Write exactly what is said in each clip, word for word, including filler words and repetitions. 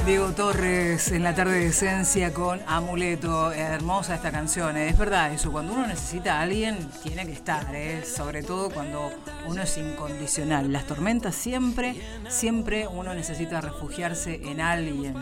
Diego Torres en la tarde de esencia con Amuleto. Hermosa esta canción, ¿eh? Es verdad eso, cuando uno necesita a alguien tiene que estar, ¿eh? Sobre todo cuando uno es incondicional. Las tormentas siempre, siempre uno necesita refugiarse en alguien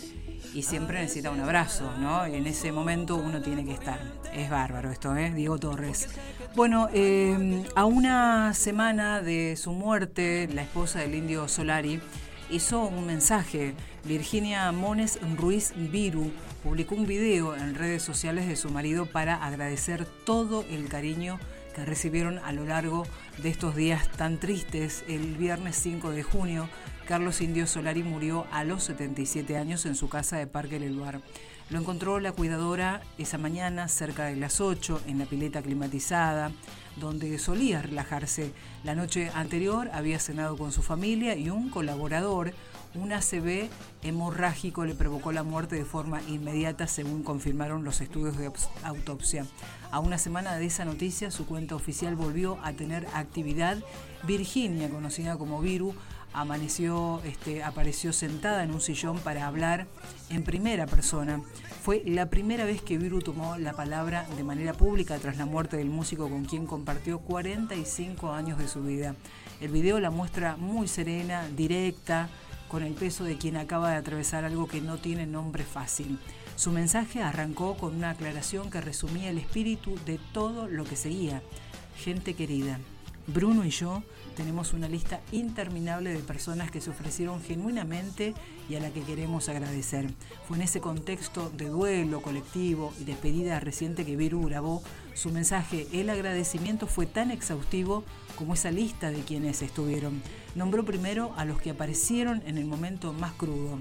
y siempre necesita un abrazo, ¿no? Y en ese momento uno tiene que estar. Es bárbaro esto, ¿eh? Diego Torres. Bueno, eh, a una semana de su muerte, la esposa del Indio Solari hizo un mensaje. Virginia Mones Ruiz Viru publicó un video en redes sociales de su marido para agradecer todo el cariño que recibieron a lo largo de estos días tan tristes. El viernes cinco de junio, Carlos Indio Solari murió a los setenta y siete años en su casa de Parque Leluar. Lo encontró la cuidadora esa mañana cerca de las ocho en la pileta climatizada, donde solía relajarse. La noche anterior había cenado con su familia y un colaborador, un A C V hemorrágico, le provocó la muerte de forma inmediata, según confirmaron los estudios de autopsia. A una semana de esa noticia, su cuenta oficial volvió a tener actividad. Virginia, conocida como Viru, amaneció, este, apareció sentada en un sillón para hablar en primera persona. Fue la primera vez que Viru tomó la palabra de manera pública tras la muerte del músico con quien compartió cuarenta y cinco años de su vida. El video la muestra muy serena, directa, con el peso de quien acaba de atravesar algo que no tiene nombre fácil. Su mensaje arrancó con una aclaración que resumía el espíritu de todo lo que seguía. Gente querida, Bruno y yo tenemos una lista interminable de personas que se ofrecieron genuinamente y a la que queremos agradecer. Fue en ese contexto de duelo colectivo y despedida reciente que Viru grabó su mensaje. El agradecimiento fue tan exhaustivo como esa lista de quienes estuvieron. Nombró primero a los que aparecieron en el momento más crudo.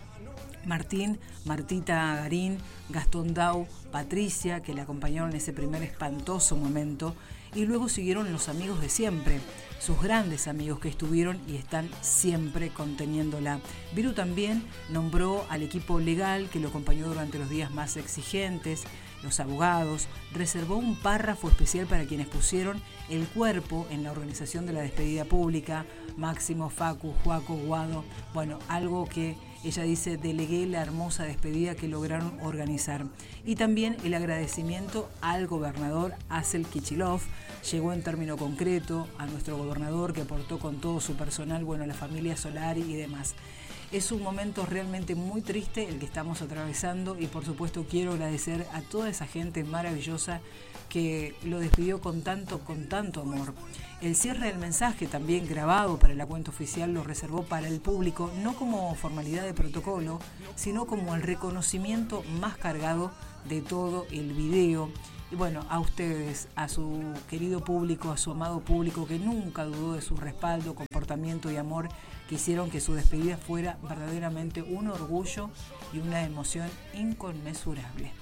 Martín, Martita Garín, Gastón Dau, Patricia, que le acompañaron en ese primer espantoso momento, y luego siguieron los amigos de siempre, sus grandes amigos que estuvieron y están siempre conteniéndola. Viru también nombró al equipo legal que lo acompañó durante los días más exigentes, los abogados, reservó un párrafo especial para quienes pusieron el cuerpo en la organización de la despedida pública, Máximo, Facu, Juaco, Guado, bueno, algo que ella dice, delegué la hermosa despedida que lograron organizar. Y también el agradecimiento al gobernador Axel Kicillof, llegó en término concreto a nuestro gobernador que aportó con todo su personal, bueno, la familia Solari y demás. Es un momento realmente muy triste el que estamos atravesando y por supuesto quiero agradecer a toda esa gente maravillosa que lo despidió con tanto, con tanto amor. El cierre del mensaje, también grabado para la cuenta oficial, lo reservó para el público, no como formalidad de protocolo, sino como el reconocimiento más cargado de todo el video. Y bueno, a ustedes, a su querido público, a su amado público que nunca dudó de su respaldo, comportamiento y amor, que hicieron que su despedida fuera verdaderamente un orgullo y una emoción inconmensurable.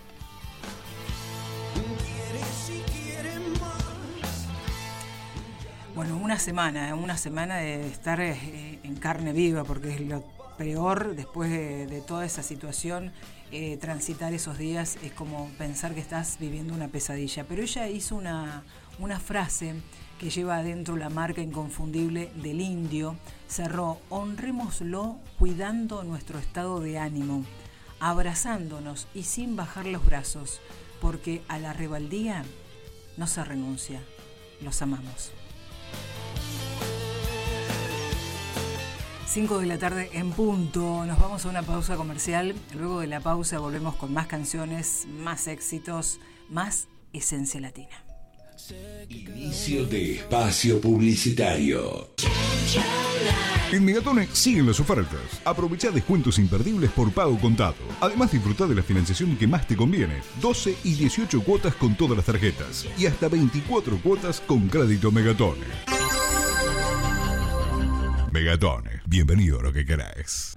Bueno, una semana, una semana de estar eh, en carne viva, porque es lo peor después de, de toda esa situación. Eh, transitar esos días es como pensar que estás viviendo una pesadilla. Pero ella hizo una, una frase que lleva adentro la marca inconfundible del Indio. Cerró: honrémoslo cuidando nuestro estado de ánimo, abrazándonos y sin bajar los brazos, porque a la rebeldía no se renuncia. Los amamos. cinco de la tarde en punto, nos vamos a una pausa comercial. Luego de la pausa volvemos con más canciones, más éxitos, más esencia latina. Inicio de espacio publicitario. En Megatone siguen las ofertas. Aprovecha descuentos imperdibles por pago contado. Además, disfruta de la financiación que más te conviene. doce y dieciocho cuotas con todas las tarjetas. Y hasta veinticuatro cuotas con crédito Megatone. Megatone, bienvenido a lo que querés.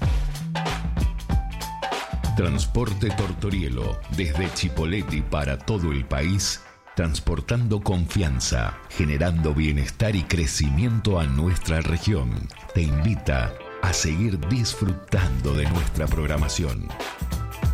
Transporte Tortorielo, desde Chipoleti para todo el país, transportando confianza, generando bienestar y crecimiento a nuestra región. Te invita a seguir disfrutando de nuestra programación.